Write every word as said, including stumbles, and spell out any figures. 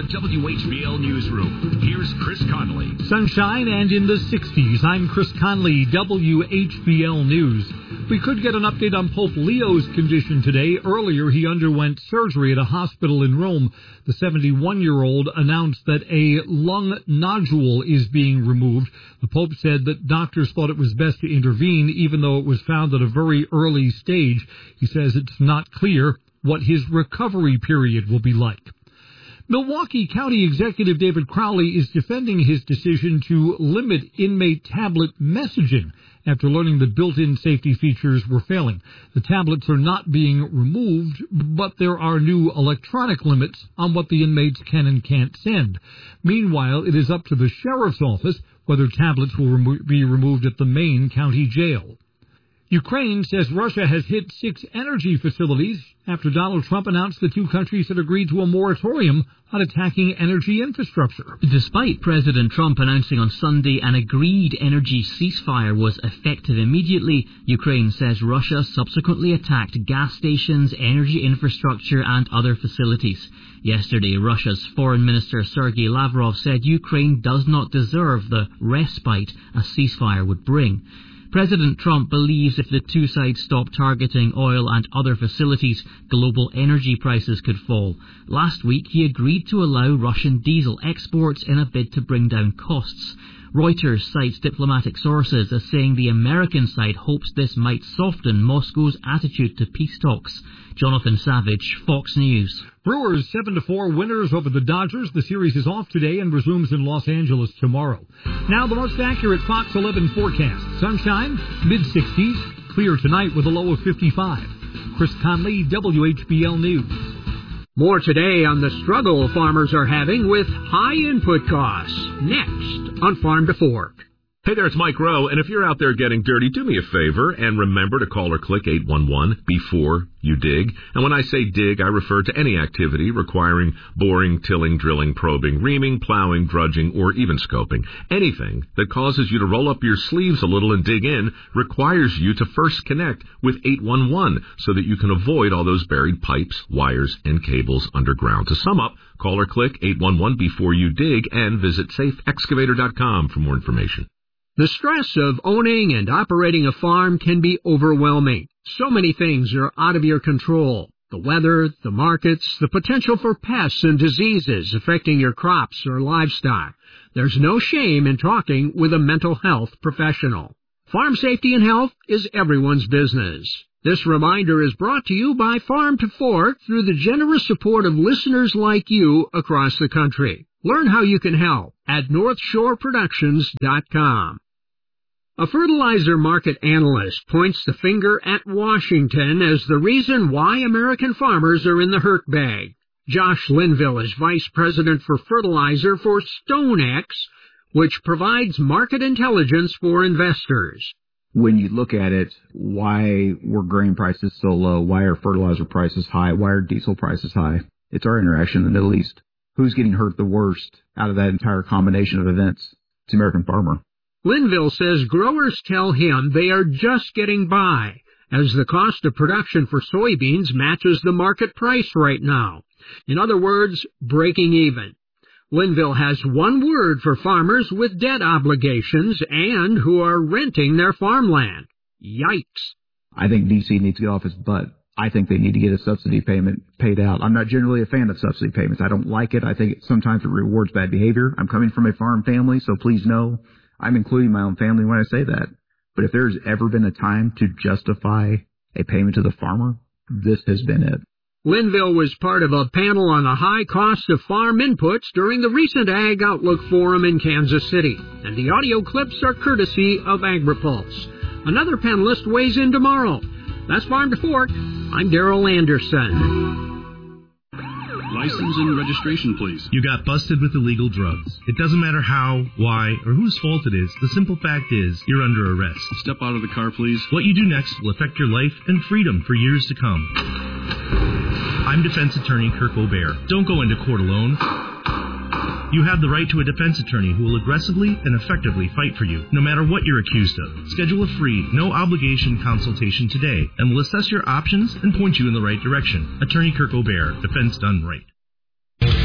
W H B L Newsroom. Here's Chris Conley. Sunshine and in the sixties. I'm Chris Conley, W H B L News. We could get an update on Pope Leo's condition today. Earlier, he underwent surgery at a hospital in Rome. The seventy-one-year-old announced that a lung nodule is being removed. The Pope said that doctors thought it was best to intervene, even though it was found at a very early stage. He says it's not clear what his recovery period will be like. Milwaukee County Executive David Crowley is defending his decision to limit inmate tablet messaging after learning that built-in safety features were failing. The tablets are not being removed, but there are new electronic limits on what the inmates can and can't send. Meanwhile, it is up to the sheriff's office whether tablets will remo- be removed at the main county jail. Ukraine says Russia has hit six energy facilities after Donald Trump announced the two countries had agreed to a moratorium on attacking energy infrastructure. Despite President Trump announcing on Sunday an agreed energy ceasefire was effective immediately, Ukraine says Russia subsequently attacked gas stations, energy infrastructure and other facilities. Yesterday, Russia's Foreign Minister Sergei Lavrov said Ukraine does not deserve the respite a ceasefire would bring. President Trump believes if the two sides stop targeting oil and other facilities, global energy prices could fall. Last week, he agreed to allow Russian diesel exports in a bid to bring down costs. Reuters cites diplomatic sources as saying the American side hopes this might soften Moscow's attitude to peace talks. Jonathan Savage, Fox News. Brewers seven to four winners over the Dodgers. The series is off today and resumes in Los Angeles tomorrow. Now the most accurate Fox eleven forecast. Sunshine, mid sixties. Clear tonight with a low of fifty-five. Chris Conley, W H B L News. More today on the struggle farmers are having with high input costs. Next on Farm to Fork. Hey there, it's Mike Rowe, and if you're out there getting dirty, do me a favor and remember to call or click eight one one before you dig. And when I say dig, I refer to any activity requiring boring, tilling, drilling, probing, reaming, plowing, drudging, or even scoping. Anything that causes you to roll up your sleeves a little and dig in requires you to first connect with eight one one so that you can avoid all those buried pipes, wires, and cables underground. To sum up, call or click eight one one before you dig and visit safe excavator dot com for more information. The stress of owning and operating a farm can be overwhelming. So many things are out of your control. The weather, the markets, the potential for pests and diseases affecting your crops or livestock. There's no shame in talking with a mental health professional. Farm safety and health is everyone's business. This reminder is brought to you by Farm to Fork through the generous support of listeners like you across the country. Learn how you can help at north shore productions dot com. A fertilizer market analyst points the finger at Washington as the reason why American farmers are in the hurt bag. Josh Linville is vice president for fertilizer for StoneX, which provides market intelligence for investors. When you look at it, why were grain prices so low? Why are fertilizer prices high? Why are diesel prices high? It's our interaction in the Middle East. Who's getting hurt the worst out of that entire combination of events? It's the American farmer. Linville says growers tell him they are just getting by, as the cost of production for soybeans matches the market price right now. In other words, breaking even. Linville has one word for farmers with debt obligations and who are renting their farmland. Yikes. I think D C needs to get off its butt. I think they need to get a subsidy payment paid out. I'm not generally a fan of subsidy payments. I don't like it. I think it, sometimes it rewards bad behavior. I'm coming from a farm family, so please know I'm including my own family when I say that. But if there's ever been a time to justify a payment to the farmer, this has been it. Linville was part of a panel on the high cost of farm inputs during the recent Ag Outlook Forum in Kansas City, and the audio clips are courtesy of AgriPulse. Another panelist weighs in tomorrow. That's Farm to Fork. I'm Darrell Anderson. License and registration, please. You got busted with illegal drugs. It doesn't matter how, why, or whose fault it is. The simple fact is, you're under arrest. Step out of the car, please. What you do next will affect your life and freedom for years to come. I'm defense attorney Kirk O'Bear. Don't go into court alone. You have the right to a defense attorney who will aggressively and effectively fight for you, no matter what you're accused of. Schedule a free, no-obligation consultation today, and we'll assess your options and point you in the right direction. Attorney Kirk O'Bear, defense done right.